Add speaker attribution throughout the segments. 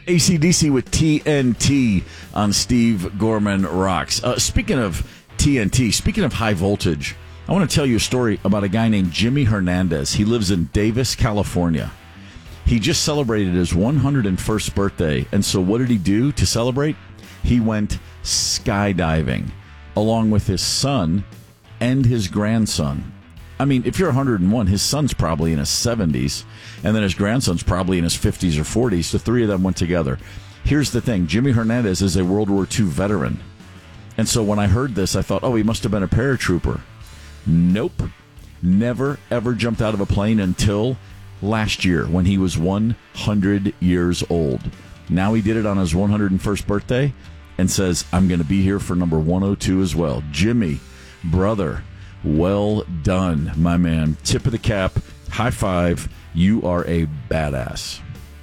Speaker 1: AC/DC with TNT on Steve Gorman Rocks. Speaking of TNT, speaking of high voltage, I want to tell you a story about a guy named Jimmy Hernandez. He lives in Davis, California. He just celebrated his 101st birthday, and so what did he do to celebrate? He went skydiving along with his son and his grandson. I mean, if you're 101, his son's probably in his 70s, and then his grandson's probably in his 50s or 40s. The three of them went together. Here's the thing. Jimmy Hernandez is a World War II veteran. And so when I heard this, I thought, oh, he must have been a paratrooper. Nope. Never, ever jumped out of a plane until last year when he was 100 years old. Now he did it on his 101st birthday and says, I'm going to be here for number 102 as well. Jimmy, brother, well done, my man. Tip of the cap, high five. You are a badass.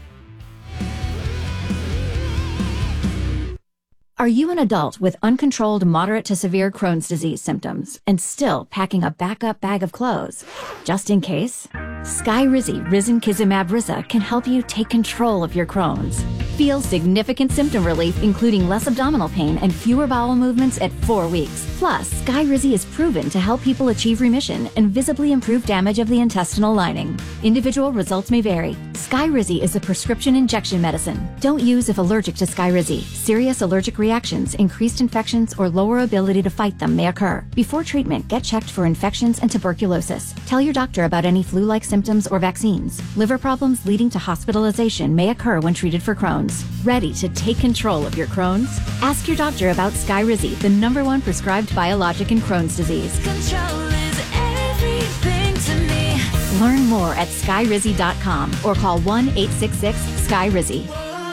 Speaker 2: Are you an adult with uncontrolled moderate to severe Crohn's disease symptoms and still packing a backup bag of clothes? Just in case, Skyrizi Risankizumab Riza can help you take control of your Crohn's. Feel significant symptom relief, including less abdominal pain and fewer bowel movements at 4 weeks. Plus, Skyrizi is proven to help people achieve remission and visibly improve damage of the intestinal lining. Individual results may vary. Skyrizi is a prescription injection medicine. Don't use if allergic to Skyrizi. Serious allergic reactions, increased infections, or lower ability to fight them may occur. Before treatment, get checked for infections and tuberculosis. Tell your doctor about any flu-like symptoms or vaccines. Liver problems leading to hospitalization may occur when treated for Crohn's. Ready to take control of your Crohn's? Ask your doctor about Skyrizi, the #1 prescribed biologic in Crohn's disease.
Speaker 3: Control is everything to me.
Speaker 2: Learn more at skyrizi.com or call 1-866-SKYRIZI.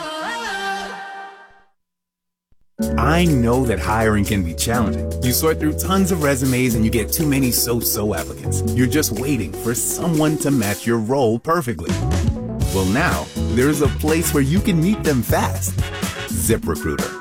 Speaker 4: I know that hiring can be challenging. You sort through tons of resumes and you get too many so-so applicants. You're just waiting for someone to match your role perfectly. Well, now there's a place where you can meet them fast. ZipRecruiter.